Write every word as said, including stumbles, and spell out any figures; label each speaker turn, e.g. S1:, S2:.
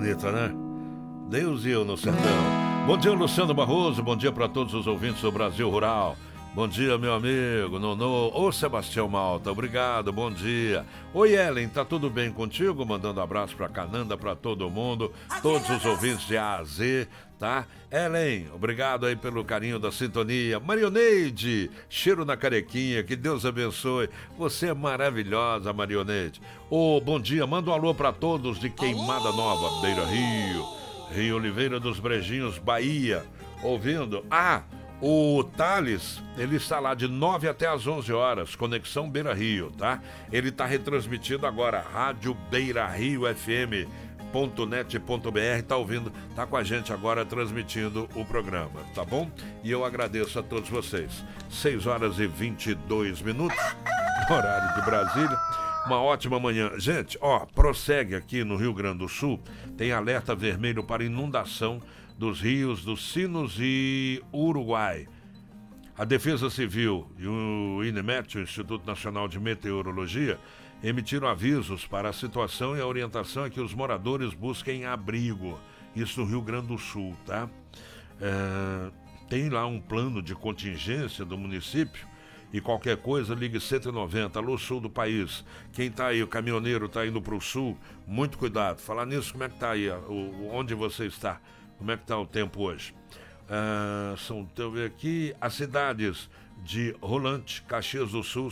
S1: bonita, né? Deus e eu no sertão. Bom dia, Luciano Barroso. Bom dia para todos os ouvintes do Brasil Rural. Bom dia, meu amigo Nonô. Ô, Sebastião Malta, obrigado, bom dia. Oi, Ellen, tá tudo bem contigo? Mandando abraço pra Cananda, pra todo mundo, todos os ouvintes de A a Z, tá? Ellen, obrigado aí pelo carinho da sintonia. Marioneide, cheiro na carequinha, que Deus abençoe. Você é maravilhosa, Marioneide. Ô, bom dia, manda um alô pra todos de Queimada Nova, Beira Rio, Rio Oliveira dos Brejinhos, Bahia, ouvindo. Ah, o Thales, ele está lá de nove até as onze horas, Conexão Beira Rio, tá? Ele está retransmitindo agora, Rádio Beira Rio F M ponto net ponto b r, tá ouvindo, tá com a gente agora transmitindo o programa, tá bom? E eu agradeço a todos vocês. seis horas e vinte e dois minutos, horário de Brasília. Uma ótima manhã. Gente, ó, prossegue aqui no Rio Grande do Sul, tem alerta vermelho para inundação dos rios dos Sinos e Uruguai. A Defesa Civil e o INMET, o Instituto Nacional de Meteorologia, emitiram avisos para a situação e a orientação é que os moradores busquem abrigo. Isso no Rio Grande do Sul, tá? É, tem lá um plano de contingência do município e qualquer coisa, ligue cento e noventa, alô sul do país. Quem tá aí, o caminhoneiro tá indo pro sul, muito cuidado. Falar nisso, como é que tá aí, o, onde você está? Como é que está o tempo hoje? Ah, são, deixa eu ver aqui, as cidades de Rolante, Caxias do Sul,